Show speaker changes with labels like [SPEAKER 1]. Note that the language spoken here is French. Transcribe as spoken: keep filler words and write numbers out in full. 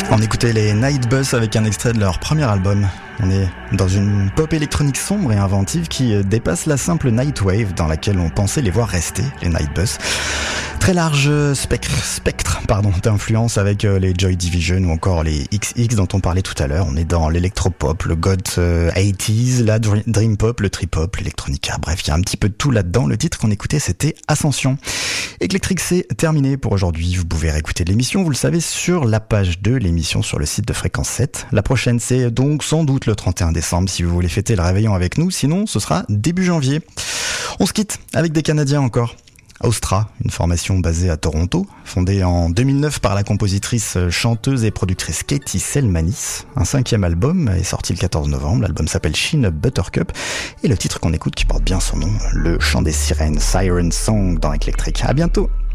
[SPEAKER 1] On écoutait les Nightbus avec un extrait de leur premier album. On est dans une pop électronique sombre et inventive qui dépasse la simple Nightwave dans laquelle on pensait les voir rester, les Nightbus. Très large spectre, spectre pardon, d'influence avec les Joy Division ou encore les X X dont on parlait tout à l'heure. On est dans l'électropop, le goth quatre-vingt-dix, la dream pop, le trip-hop, l'électronica. Bref, il y a un petit peu de tout là-dedans. Le titre qu'on écoutait, c'était Ascension. Éclectrique, c'est terminé pour aujourd'hui. Vous pouvez réécouter l'émission, vous le savez, sur la page de l'émission sur le site de Fréquence sept. La prochaine, c'est donc sans doute le trente et un décembre si vous voulez fêter le réveillon avec nous. Sinon, ce sera début janvier. On se quitte avec des Canadiens encore. Austra, une formation basée à Toronto, fondée en deux mille neuf par la compositrice, chanteuse et productrice Katie Selmanis. Un cinquième album est sorti le quatorze novembre, l'album s'appelle Shin Up Buttercup, et le titre qu'on écoute qui porte bien son nom, le chant des sirènes, Siren Song dans Éclectrique. À bientôt!